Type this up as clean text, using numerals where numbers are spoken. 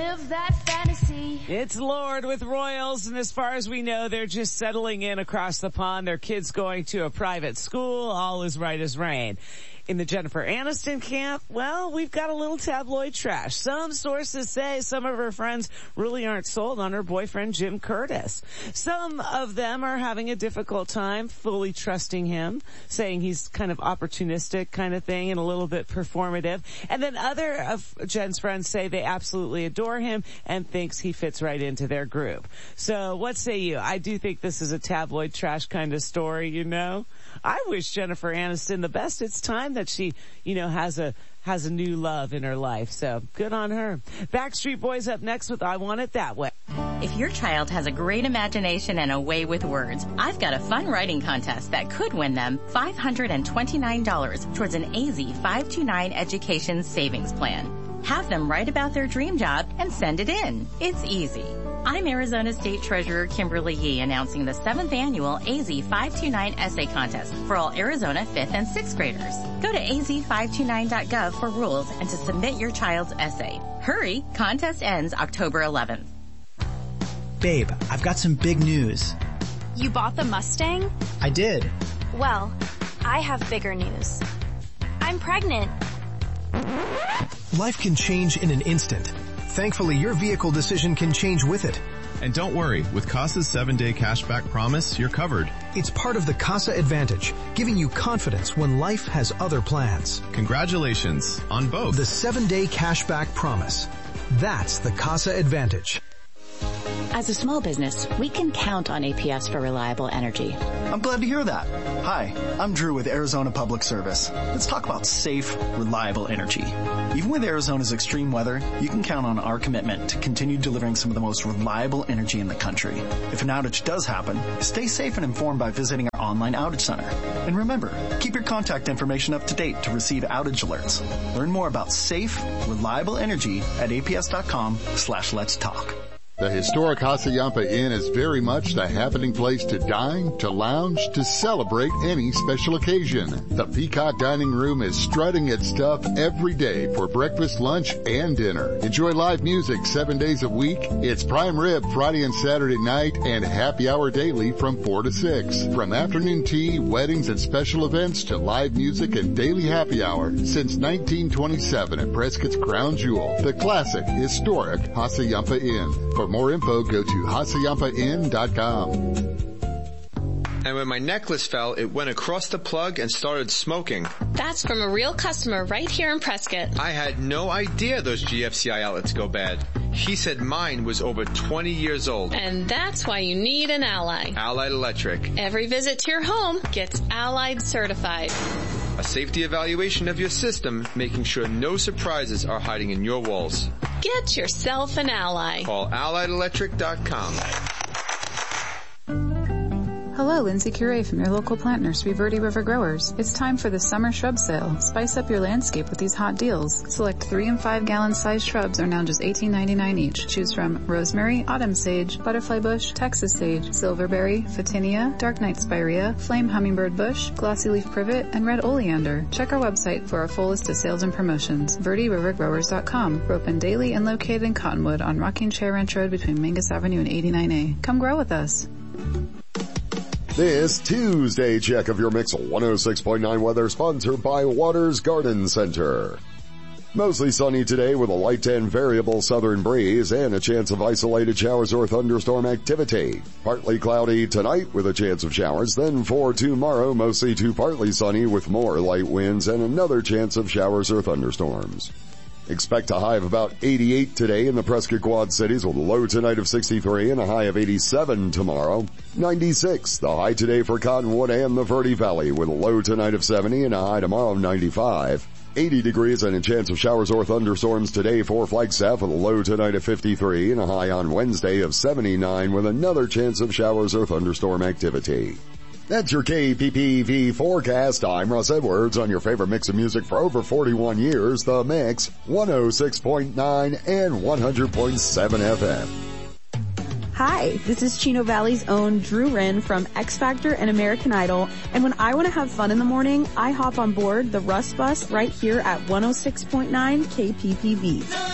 live that fantasy. It's Lord with Royals, and as far as we know, they're just settling in across the pond. Their kids going to a private school. All is right as rain. In the Jennifer Aniston camp, well, we've got a little tabloid trash. Some sources say some of her friends really aren't sold on her boyfriend, Jim Curtis. Some of them are having a difficult time fully trusting him, saying he's kind of opportunistic kind of thing and a little bit performative. And then other of Jen's friends say they absolutely adore him and thinks he fits right into their group. So what say you? I do think this is a tabloid trash kind of story, you know. I wish Jennifer Aniston the best. It's time that she, has a new love in her life. So good on her. Backstreet Boys up next with I Want It That Way. If your child has a great imagination and a way with words, I've got a fun writing contest that could win them $529 towards an AZ 529 education savings plan. Have them write about their dream job and send it in. It's easy. I'm Arizona State Treasurer Kimberly Yee announcing the 7th annual AZ 529 essay contest for all Arizona 5th and 6th graders. Go to az529.gov for rules and to submit your child's essay. Hurry, contest ends October 11th. Babe, I've got some big news. You bought the Mustang? I did. Well, I have bigger news. I'm pregnant. Life can change in an instant. Thankfully, your vehicle decision can change with it. And don't worry, with CASA's 7-day cashback promise, you're covered. It's part of the CASA Advantage, giving you confidence when life has other plans. Congratulations on both. The 7-day cashback promise. That's the CASA Advantage. As a small business, we can count on APS for reliable energy. I'm glad to hear that. Hi, I'm Drew with Arizona Public Service. Let's talk about safe, reliable energy. Even with Arizona's extreme weather, you can count on our commitment to continue delivering some of the most reliable energy in the country. If an outage does happen, stay safe and informed by visiting our online outage center. And remember, keep your contact information up to date to receive outage alerts. Learn more about safe, reliable energy at aps.com/let's talk. The historic Hassayampa Inn is very much the happening place to dine, to lounge, to celebrate any special occasion. The Peacock Dining Room is strutting its stuff every day for breakfast, lunch, and dinner. Enjoy live music 7 days a week. It's prime rib Friday and Saturday night and happy hour daily from 4 to 6. From afternoon tea, weddings, and special events to live music and daily happy hour since 1927 at Prescott's Crown Jewel, the classic, historic Hassayampa Inn. For more info, go to HassayampaInn.com. And when my necklace fell, it went across the plug and started smoking. That's from a real customer right here in Prescott. I had no idea those GFCI outlets go bad. He said mine was over 20 years old. And that's why you need an Allied. Allied Electric. Every visit to your home gets Allied certified. A safety evaluation of your system, making sure no surprises are hiding in your walls. Get yourself an Ally. Call AlliedElectric.com. Hello, Lindsay Curie from your local plant nursery, Verde River Growers. It's time for the summer shrub sale. Spice up your landscape with these hot deals. Select 3 and 5 gallon size shrubs are now just $18.99 each. Choose from rosemary, autumn sage, butterfly bush, Texas sage, silverberry, photinia, dark night spirea, flame hummingbird bush, glossy leaf privet, and red oleander. Check our website for our full list of sales and promotions. VerdeRiverGrowers.com. We're open daily and located in Cottonwood on Rocking Chair Ranch Road between Mingus Avenue and 89A. Come grow with us. This Tuesday check of your Mix 106.9 weather sponsored by Waters Garden Center. Mostly sunny today with a light and variable southern breeze and a chance of isolated showers or thunderstorm activity. Partly cloudy tonight with a chance of showers. Then for tomorrow, mostly to partly sunny with more light winds and another chance of showers or thunderstorms. Expect a high of about 88 today in the Prescott Quad Cities with a low tonight of 63 and a high of 87 tomorrow. 96, the high today for Cottonwood and the Verde Valley with a low tonight of 70 and a high tomorrow of 95. 80 degrees and a chance of showers or thunderstorms today for Flagstaff with a low tonight of 53 and a high on Wednesday of 79 with another chance of showers or thunderstorm activity. That's your KPPV forecast. I'm Russ Edwards on your favorite mix of music for over 41 years, The Mix, 106.9 and 100.7 FM. Hi, this is Chino Valley's own Drew Wren from X Factor and American Idol. And when I want to have fun in the morning, I hop on board the Russ Bus right here at 106.9 KPPV.